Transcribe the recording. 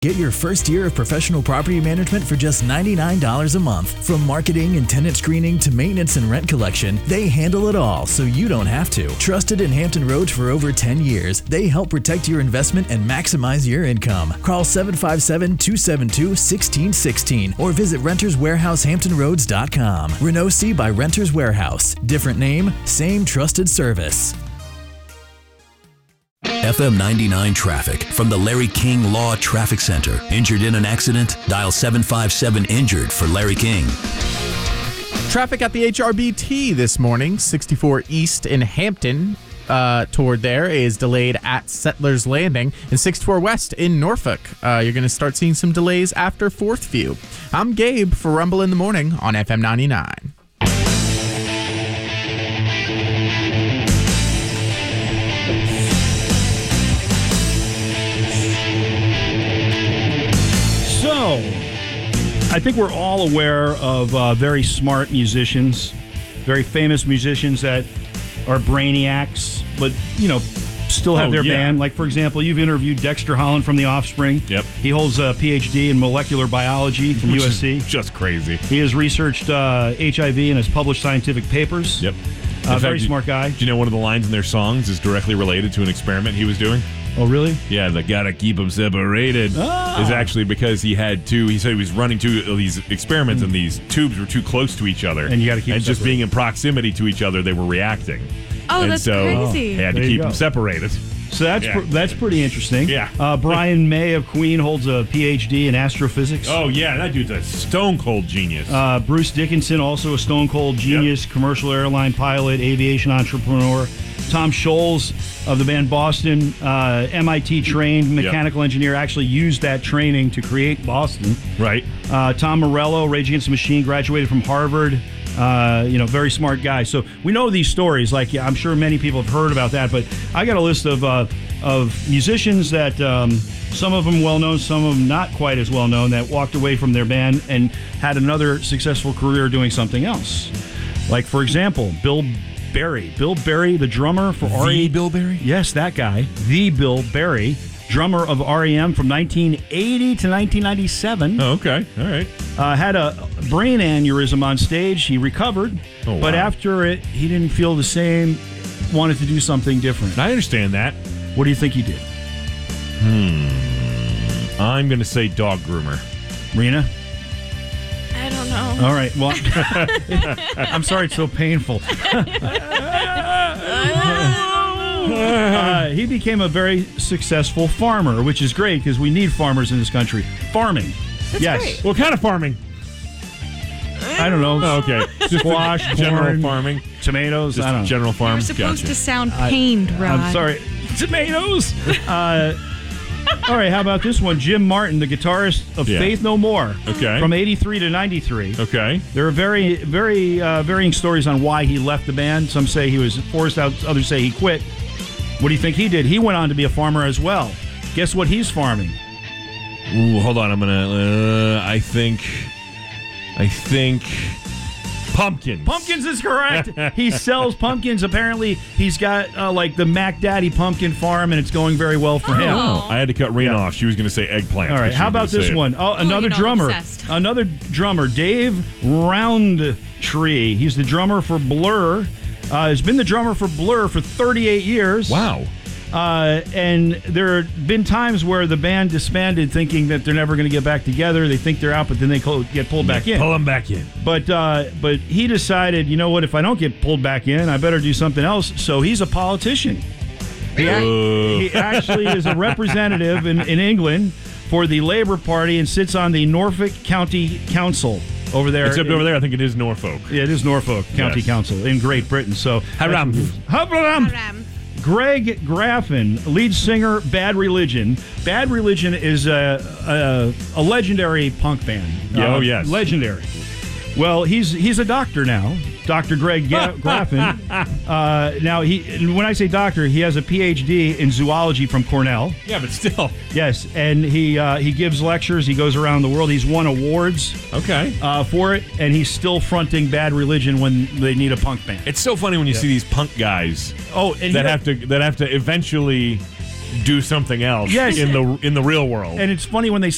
Get your first year of professional property management for just $99 a month. From marketing and tenant screening to maintenance and rent collection, they handle it all so you don't have to. Trusted in Hampton Roads for over 10 years, they help protect your investment and maximize your income. Call 757-272-1616 or visit renterswarehousehamptonroads.com. Renault C by Renters Warehouse. Different name, same trusted service. FM 99 traffic from the Larry King Law Traffic Center. Injured in an accident? Dial 757-INJURED for Larry King. Traffic at the HRBT this morning, 64 East in Hampton. Toward there is delayed at Settlers Landing, and 64 West in Norfolk. You're going to start seeing some delays after Fourth View. I'm Gabe for Rumble in the Morning on FM 99. So, I think we're all aware of very smart musicians, very famous musicians that are brainiacs, but, still have their band. Like, for example, you've interviewed Dexter Holland from The Offspring. Yep. He holds a PhD in molecular biology from USC. Just crazy. He has researched HIV and has published scientific papers. Yep. Very smart guy. Do you know one of the lines in their songs is directly related to an experiment he was doing? Oh, really? Yeah, the gotta keep them separated is actually because he said he was running two of these experiments and these tubes were too close to each other. And you gotta keep them And just separated. being in proximity to each other, they were reacting. Oh, and that's so crazy. They had to There you keep go. them separated. So that's pretty interesting. Yeah. Brian May of Queen holds a PhD in astrophysics. Oh, yeah, that dude's a stone-cold genius. Bruce Dickinson, also a stone-cold genius, commercial airline pilot, aviation entrepreneur. Tom Scholes of the band Boston, MIT-trained mechanical engineer, actually used that training to create Boston. Right. Tom Morello, Rage Against the Machine, graduated from Harvard. Very smart guy. So we know these stories. Like, I'm sure many people have heard about that, but I got a list of musicians that some of them well-known, some of them not quite as well-known, that walked away from their band and had another successful career doing something else. Like, for example, Bill Berry. Bill Berry, the drummer for REM. Bill Berry? Yes, that guy. The Bill Berry, drummer of REM from 1980 to 1997. Oh, okay. All right. Had a brain aneurysm on stage. He recovered, but after it, he didn't feel the same, wanted to do something different. I understand that. What do you think he did? I'm going to say dog groomer. Rena? I don't know. All right, well, I'm sorry it's so painful. He became a very successful farmer, which is great because we need farmers in this country. Farming. That's yes. great. What kind of farming? I don't know. Oh, okay. Just Squash, general corn, farming. tomatoes. Just I don't know. general farm. You're supposed Gotcha. to sound pained, Rod. I'm sorry. Tomatoes. All right, how about this one? Jim Martin, the guitarist of Faith No More. Okay. From 83 to 93. Okay. There are very, very varying stories on why he left the band. Some say he was forced out. Others say he quit. What do you think he did? He went on to be a farmer as well. Guess what he's farming? Ooh, hold on. I'm gonna. I think pumpkins. Pumpkins is correct. He sells pumpkins. Apparently, he's got like the Mac Daddy pumpkin farm, and it's going very very well for him. Oh. I had to cut Rena off. She was going to say eggplant. All right, how about this one? Oh, another drummer. Obsessed. Another drummer, Dave Roundtree. He's the drummer for Blur. Has been the drummer for Blur for 38 years. Wow. And there have been times where the band disbanded thinking that they're never going to get back together. They think they're out, but then they get pulled back in. Pull them back in. But he decided, you know what, if I don't get pulled back in, I better do something else. So he's a politician. He actually is a representative in England for the Labour Party and sits on the Norfolk County Council over there. Except over there, I think it is Norfolk. Yeah, it is Norfolk County Yes. Council in Great Britain. So Haram. Haram. Greg Graffin, lead singer, Bad Religion. Bad Religion is a legendary punk band. Oh, yes. Legendary. Well, he's a doctor now, Dr. Greg Graffin. Now, when I say doctor, he has a PhD in zoology from Cornell. Yeah, but still. Yes, and he gives lectures. He goes around the world. He's won awards Okay. for it, and he's still fronting Bad Religion when they need a punk band. It's so funny when you see these punk guys And that have to eventually do something else Yes. in the real world. And it's funny when they